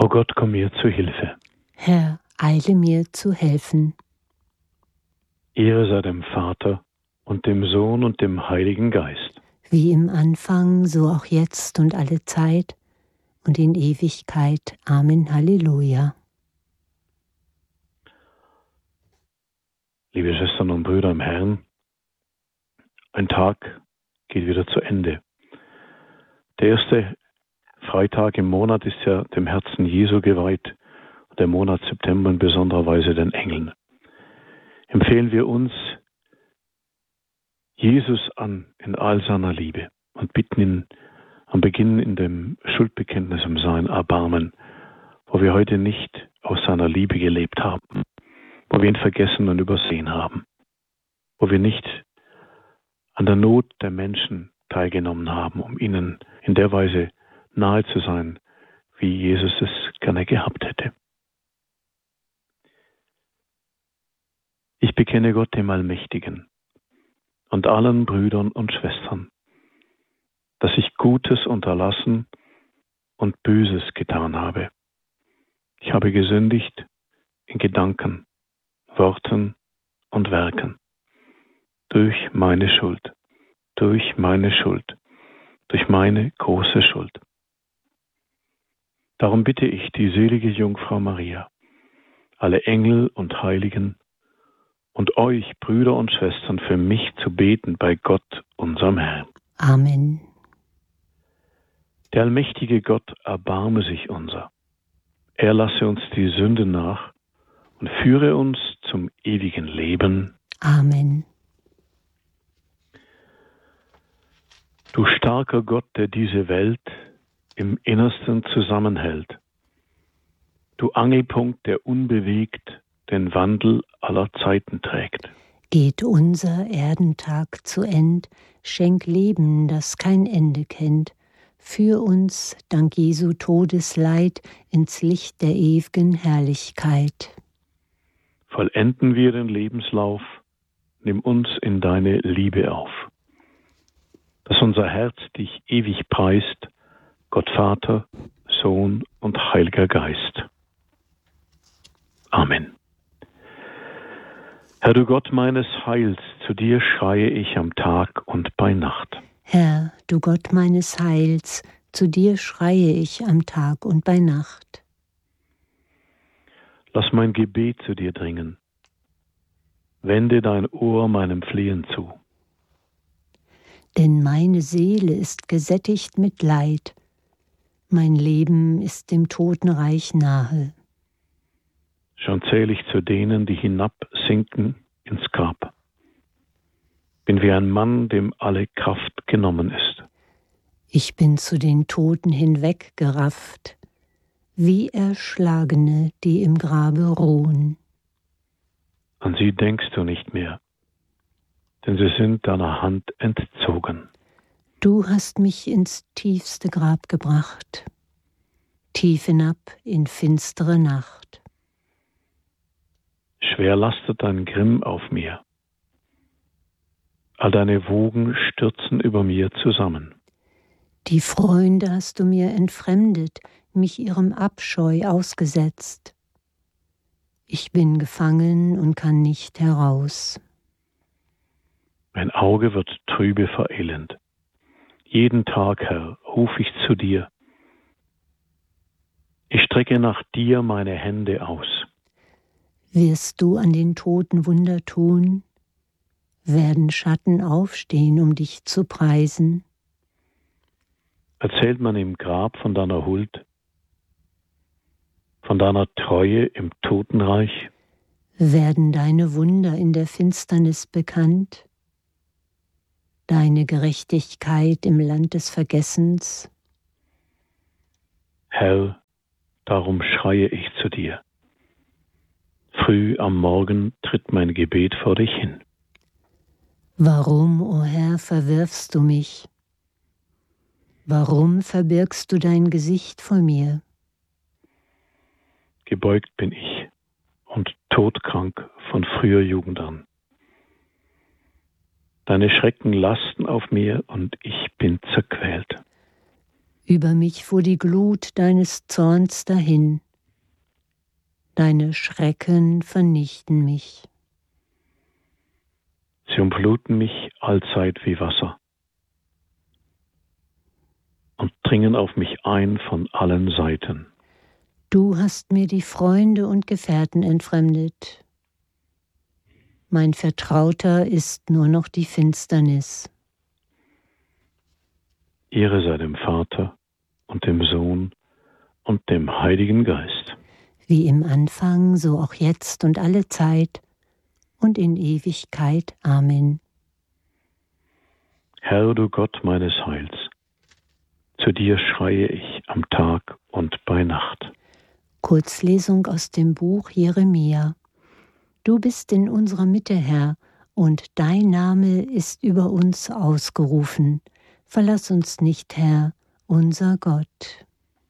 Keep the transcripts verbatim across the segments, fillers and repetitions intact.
O Gott, komm mir zu Hilfe. Herr, eile mir zu helfen. Ehre sei dem Vater und dem Sohn und dem Heiligen Geist. Wie im Anfang, so auch jetzt und alle Zeit und in Ewigkeit. Amen. Halleluja. Liebe Schwestern und Brüder im Herrn, ein Tag geht wieder zu Ende. Der erste Freitag im Monat ist ja dem Herzen Jesu geweiht und der Monat September in besonderer Weise den Engeln. Empfehlen wir uns Jesus an in all seiner Liebe und bitten ihn am Beginn in dem Schuldbekenntnis um sein Erbarmen, wo wir heute nicht aus seiner Liebe gelebt haben, wo wir ihn vergessen und übersehen haben, wo wir nicht an der Not der Menschen teilgenommen haben, um ihnen in der Weise nahe zu sein, wie Jesus es gerne gehabt hätte. Ich bekenne Gott dem Allmächtigen und allen Brüdern und Schwestern, dass ich Gutes unterlassen und Böses getan habe. Ich habe gesündigt in Gedanken, Worten und Werken. Durch meine Schuld, durch meine Schuld, durch meine große Schuld. Darum bitte ich die selige Jungfrau Maria, alle Engel und Heiligen und euch, Brüder und Schwestern, für mich zu beten bei Gott, unserem Herrn. Amen. Der allmächtige Gott erbarme sich unser. Er lasse uns die Sünde nach und führe uns zum ewigen Leben. Amen. Du starker Gott, der diese Welt im Innersten zusammenhält. Du Angelpunkt, der unbewegt den Wandel aller Zeiten trägt. Geht unser Erdentag zu End, schenk Leben, das kein Ende kennt. Führ uns, dank Jesu Todesleid, ins Licht der ewigen Herrlichkeit. Vollenden wir den Lebenslauf, nimm uns in deine Liebe auf. Dass unser Herz dich ewig preist, Gott Vater, Sohn und Heiliger Geist. Amen. Herr, du Gott meines Heils, zu dir schreie ich am Tag und bei Nacht. Herr, du Gott meines Heils, zu dir schreie ich am Tag und bei Nacht. Lass mein Gebet zu dir dringen. Wende dein Ohr meinem Flehen zu. Denn meine Seele ist gesättigt mit Leid. Mein Leben ist dem Totenreich nahe. Schon zähle ich zu denen, die hinabsinken ins Grab. Bin wie ein Mann, dem alle Kraft genommen ist. Ich bin zu den Toten hinweggerafft, wie Erschlagene, die im Grabe ruhen. An sie denkst du nicht mehr, denn sie sind deiner Hand entzogen. Du hast mich ins tiefste Grab gebracht, tief hinab in finstere Nacht. Schwer lastet dein Grimm auf mir. All deine Wogen stürzen über mir zusammen. Die Freunde hast du mir entfremdet, mich ihrem Abscheu ausgesetzt. Ich bin gefangen und kann nicht heraus. Mein Auge wird trübe vor Elend. Jeden Tag, Herr, ruf ich zu dir. Ich strecke nach dir meine Hände aus. Wirst du an den Toten Wunder tun? Werden Schatten aufstehen, um dich zu preisen? Erzählt man im Grab von deiner Huld, von deiner Treue im Totenreich? Werden deine Wunder in der Finsternis bekannt? Deine Gerechtigkeit im Land des Vergessens? Herr, darum schreie ich zu dir. Früh am Morgen tritt mein Gebet vor dich hin. Warum, o Herr, verwirfst du mich? Warum verbirgst du dein Gesicht vor mir? Gebeugt bin ich und todkrank von früher Jugend an. Deine Schrecken lasten auf mir und ich bin zerquält. Über mich fuhr die Glut deines Zorns dahin. Deine Schrecken vernichten mich. Sie umfluten mich allzeit wie Wasser und dringen auf mich ein von allen Seiten. Du hast mir die Freunde und Gefährten entfremdet. Mein Vertrauter ist nur noch die Finsternis. Ehre sei dem Vater und dem Sohn und dem Heiligen Geist. Wie im Anfang, so auch jetzt und alle Zeit und in Ewigkeit. Amen. Herr, du Gott meines Heils, zu dir schreie ich am Tag und bei Nacht. Kurzlesung aus dem Buch Jeremia. Du bist in unserer Mitte, Herr, und dein Name ist über uns ausgerufen. Verlass uns nicht, Herr, unser Gott.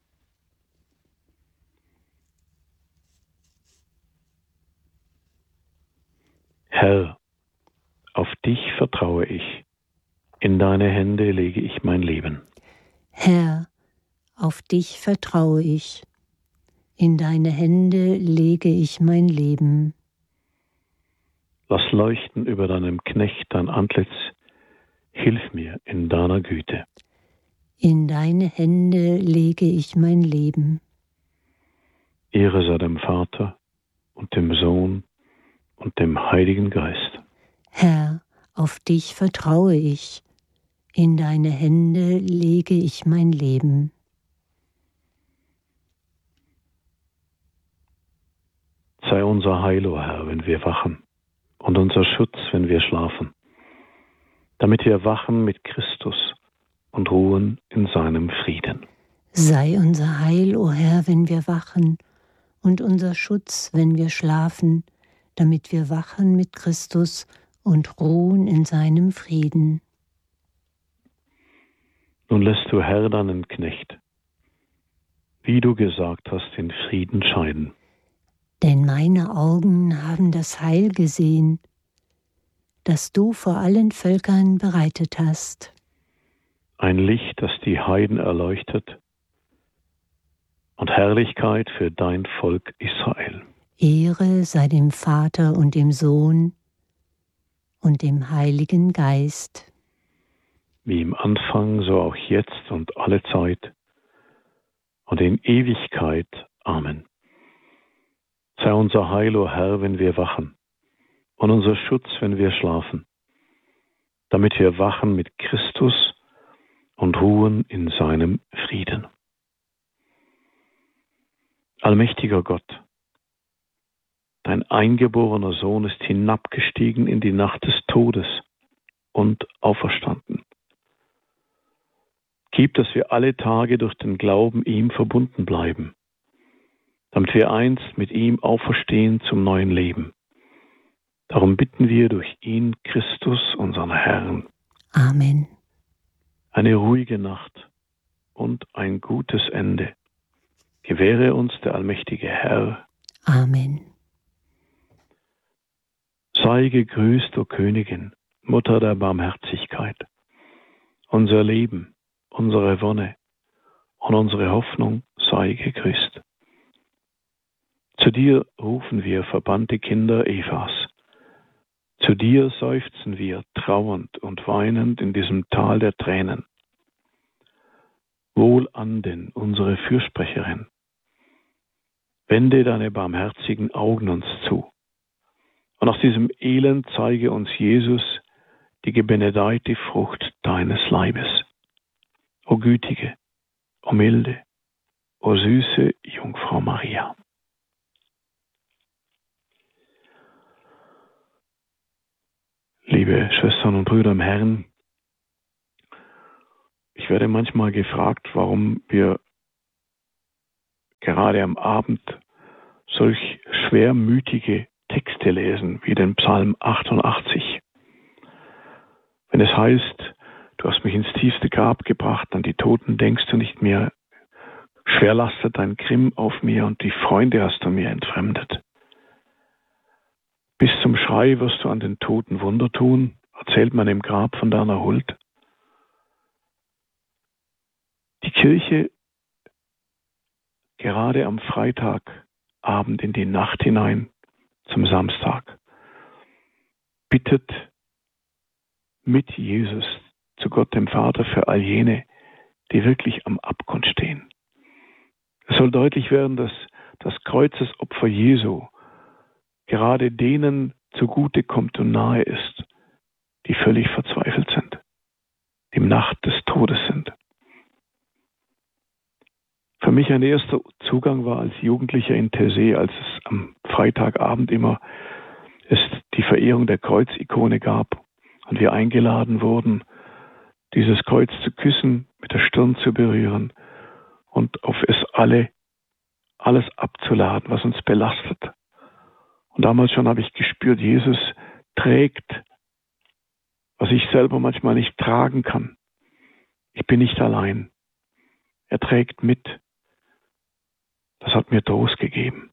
Herr, auf dich vertraue ich, in deine Hände lege ich mein Leben. Herr, auf dich vertraue ich, in deine Hände lege ich mein Leben. Lass leuchten über deinem Knecht dein Antlitz, hilf mir in deiner Güte. In deine Hände lege ich mein Leben. Ehre sei dem Vater und dem Sohn und dem Heiligen Geist. Herr, auf dich vertraue ich, in deine Hände lege ich mein Leben. Sei unser Heil, o Herr, wenn wir wachen, und unser Schutz, wenn wir schlafen, damit wir wachen mit Christus und ruhen in seinem Frieden. Sei unser Heil, o Herr, wenn wir wachen, und unser Schutz, wenn wir schlafen, damit wir wachen mit Christus und ruhen in seinem Frieden. Nun lässt du, Herr, deinen Knecht, wie du gesagt hast, in Frieden scheiden. Denn meine Augen haben das Heil gesehen, das du vor allen Völkern bereitet hast. Ein Licht, das die Heiden erleuchtet, und Herrlichkeit für dein Volk Israel. Ehre sei dem Vater und dem Sohn und dem Heiligen Geist. Wie im Anfang, so auch jetzt und alle Zeit und in Ewigkeit. Amen. Sei unser Heil, o Herr, wenn wir wachen, und unser Schutz, wenn wir schlafen, damit wir wachen mit Christus und ruhen in seinem Frieden. Allmächtiger Gott, dein eingeborener Sohn ist hinabgestiegen in die Nacht des Todes und auferstanden. Gib, dass wir alle Tage durch den Glauben ihm verbunden bleiben, damit wir einst mit ihm auferstehen zum neuen Leben. Darum bitten wir durch ihn, Christus, unseren Herrn. Amen. Eine ruhige Nacht und ein gutes Ende gewähre uns der allmächtige Herr. Amen. Sei gegrüßt, o Königin, Mutter der Barmherzigkeit. Unser Leben, unsere Wonne und unsere Hoffnung sei gegrüßt. Zu dir rufen wir verbannte Kinder Evas. Zu dir seufzen wir trauernd und weinend in diesem Tal der Tränen. Wohl an denn, unsere Fürsprecherin. Wende deine barmherzigen Augen uns zu. Und aus diesem Elend zeige uns Jesus, die gebenedeite Frucht deines Leibes. O gütige, o milde, o süße Jungfrau Maria. Liebe Schwestern und Brüder im Herrn, ich werde manchmal gefragt, warum wir gerade am Abend solch schwermütige Texte lesen, wie den Psalm achtundachtzig. Wenn es heißt, du hast mich ins tiefste Grab gebracht, an die Toten denkst du nicht mehr, schwer lastet dein Grimm auf mir und die Freunde hast du mir entfremdet. Bis zum Schrei wirst du an den Toten Wunder tun, erzählt man im Grab von deiner Huld. Die Kirche gerade am Freitagabend in die Nacht hinein zum Samstag bittet mit Jesus zu Gott dem Vater für all jene, die wirklich am Abgrund stehen. Es soll deutlich werden, dass das Kreuzesopfer Jesu gerade denen zugute kommt und nahe ist, die völlig verzweifelt sind, die im Nacht des Todes sind. Für mich ein erster Zugang war als Jugendlicher in Tessé, als es am Freitagabend immer es die Verehrung der Kreuzikone gab und wir eingeladen wurden, dieses Kreuz zu küssen, mit der Stirn zu berühren und auf es alle, alles abzuladen, was uns belastet. Und damals schon habe ich gespürt, Jesus trägt, was ich selber manchmal nicht tragen kann. Ich bin nicht allein. Er trägt mit. Das hat mir Trost gegeben.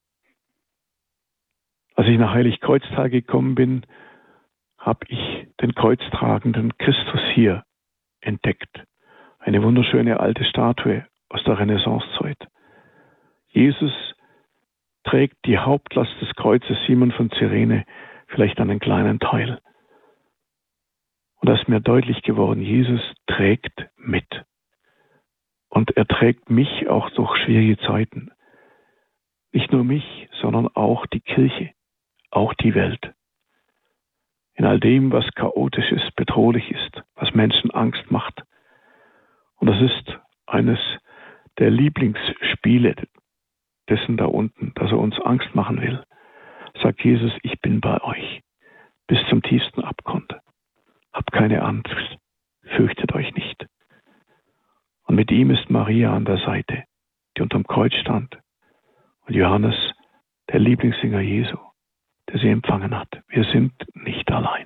Als ich nach Heiligkreuztal gekommen bin, habe ich den kreuztragenden Christus hier entdeckt. Eine wunderschöne alte Statue aus der Renaissancezeit. Jesus trägt die Hauptlast des Kreuzes, Simon von Cyrene vielleicht einen kleinen Teil. Und da ist mir deutlich geworden, Jesus trägt mit. Und er trägt mich auch durch schwierige Zeiten. Nicht nur mich, sondern auch die Kirche, auch die Welt. In all dem, was chaotisch ist, bedrohlich ist, was Menschen Angst macht. Und das ist eines der Lieblingsspiele dessen da unten, dass er uns Angst machen will. Sagt Jesus, ich bin bei euch bis zum tiefsten Abgrund. Habt keine Angst, fürchtet euch nicht. Und mit ihm ist Maria an der Seite, die unterm Kreuz stand. Und Johannes, der Lieblingssänger Jesu, der sie empfangen hat. Wir sind nicht allein.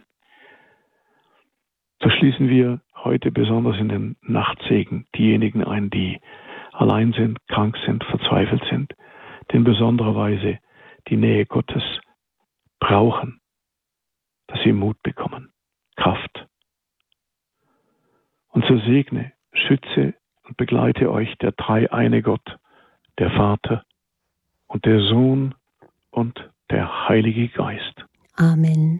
So schließen wir heute besonders in den Nachtsegen diejenigen ein, die allein sind, krank sind, verzweifelt sind, die in besonderer Weise die Nähe Gottes brauchen, dass sie Mut bekommen, Kraft. Und so segne, schütze und begleite euch der dreieine Gott, der Vater und der Sohn und der Heilige Geist. Amen.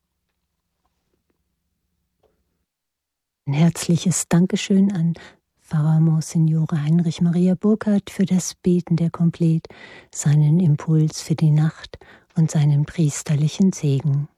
Ein herzliches Dankeschön an Pfarrer Monsignore Heinrich Maria Burkhardt für das Beten der Komplet, seinen Impuls für die Nacht und seinen priesterlichen Segen.